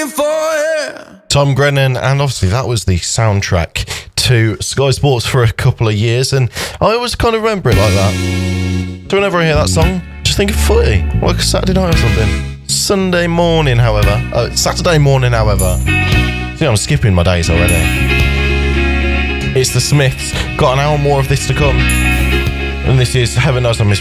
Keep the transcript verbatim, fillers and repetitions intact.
looking for it. Tom Grennan, and obviously that was the soundtrack to Sky Sports for a couple of years, and I always kind of remember it like that. So whenever I hear that song, just think of footy, like a Saturday night or something. Sunday morning, however, uh, Saturday morning, however. See, I'm skipping my days already. It's the Smiths. Got an hour more of this to come, and this is Heaven Knows I Miss